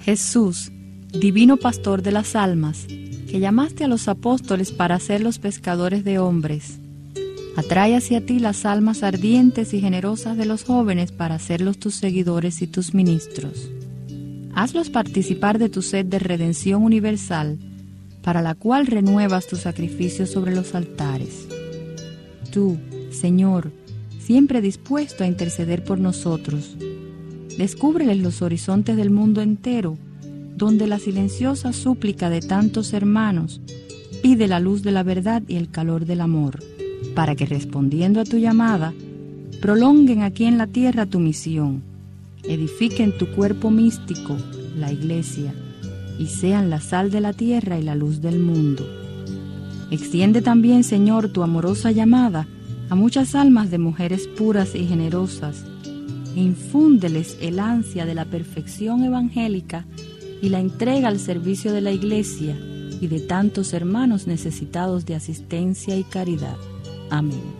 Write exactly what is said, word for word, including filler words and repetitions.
Jesús, divino pastor de las almas, que llamaste a los apóstoles para ser los pescadores de hombres, atrae hacia ti las almas ardientes y generosas de los jóvenes para hacerlos tus seguidores y tus ministros. Hazlos participar de tu sed de redención universal, para la cual renuevas tus sacrificios sobre los altares. Tú, Señor, siempre dispuesto a interceder por nosotros, descúbreles los horizontes del mundo entero, donde la silenciosa súplica de tantos hermanos pide la luz de la verdad y el calor del amor, para que respondiendo a tu llamada, prolonguen aquí en la tierra tu misión, edifiquen tu cuerpo místico, la Iglesia, y sean la sal de la tierra y la luz del mundo. Extiende también, Señor, tu amorosa llamada a muchas almas de mujeres puras y generosas, e infúndeles el ansia de la perfección evangélica y la entrega al servicio de la Iglesia y de tantos hermanos necesitados de asistencia y caridad. Amén.